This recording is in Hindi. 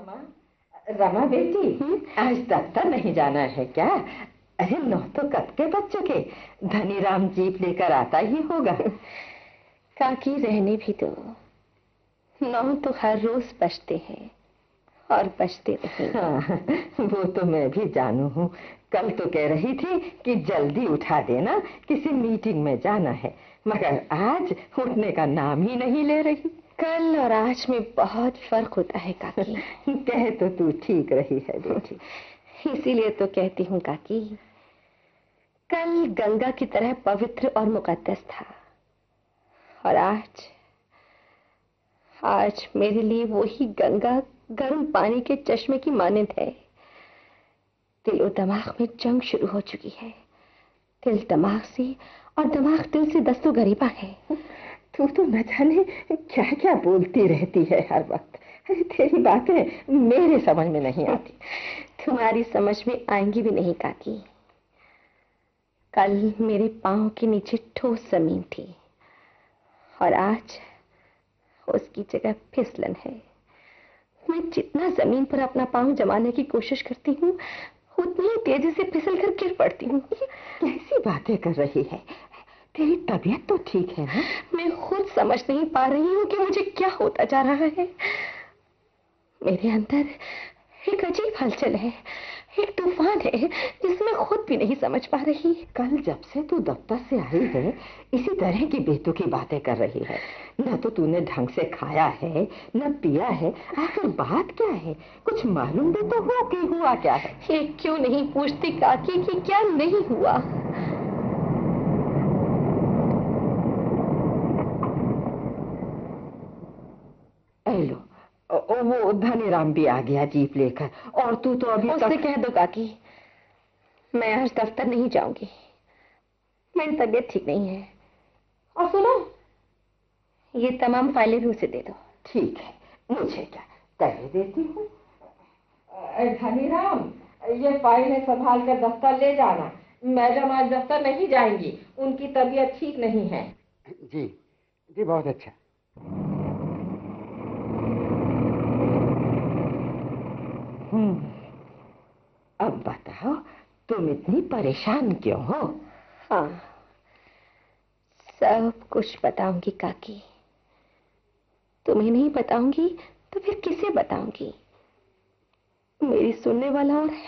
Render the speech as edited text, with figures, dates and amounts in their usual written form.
रमा, रमा बेटी, आज दफ्तर नहीं जाना है क्या? अरे 9 तो कब के बज चुके। धनीराम जीप लेकर आता ही होगा। काकी रहने भी दो, 9 तो हर रोज बजते हैं और बजते रहेंगे। हाँ, वो तो मैं भी जानू हूँ। कल तो कह रही थी कि जल्दी उठा देना, किसी मीटिंग में जाना है, मगर आज उठने का नाम ही नहीं ले रही। कल और आज में बहुत फर्क होता है काकी। कह तो तू ठीक रही है बेटी। इसीलिए तो कहती हूँ काकी, कल गंगा की तरह पवित्र और मुकद्दस था, और आज मेरे लिए वही गंगा गर्म पानी के चश्मे की मानंद है। दिल और दिमाग में जंग शुरू हो चुकी है। दिल दिमाग से और दिमाग दिल से दस्तों गरीबा है। तू तो न जाने क्या क्या बोलती रहती है हर वक्त। तेरी बातें मेरे समझ में नहीं आती। तुम्हारी समझ में आएंगी भी नहीं काकी। कल मेरे पांव के नीचे ठोस जमीन थी, और आज उसकी जगह फिसलन है। मैं जितना जमीन पर अपना पांव जमाने की कोशिश करती हूँ, उतनी ही तेजी से फिसल कर गिर पड़ती हूँ। कैसी बातें कर रही है? तेरी तबीयत तो ठीक है ना? मैं खुद समझ नहीं पा रही हूँ कि मुझे क्या होता जा रहा है। मेरे अंदर एक अजीब हलचल है, एक तूफान है जिसमें खुद भी नहीं समझ पा रही। कल जब से तू दफ्तर से आई है, इसी तरह की बेतुकी बातें कर रही है। न तो तूने ढंग से खाया है, न पिया है। आखिर बात क्या है? कुछ मालूम भी तो हुआ कि हुआ क्या है? ये क्यों नहीं पूछती काकी कि क्या नहीं हुआ? लो, वो धनीराम भी आ गया जीप लेकर, और तू तो अभी उससे कह दो काकी, मैं आज दफ्तर नहीं जाऊंगी। मेरी तबीयत ठीक नहीं है। और सुनो, ये तमाम फाइलें भी उसे दे दो। ठीक है, मुझे क्या, कह देती हूँ। धनीराम, ये फाइलें संभाल कर दफ्तर ले जाना। मैडम आज दफ्तर नहीं जाएंगी, उनकी तबीयत ठीक नहीं है। जी जी, बहुत अच्छा। अब बताओ, तुम इतनी परेशान क्यों हो? हाँ, सब कुछ बताऊंगी काकी। तुम्हें नहीं बताऊंगी तो फिर किसे बताऊंगी? मेरी सुनने वाला और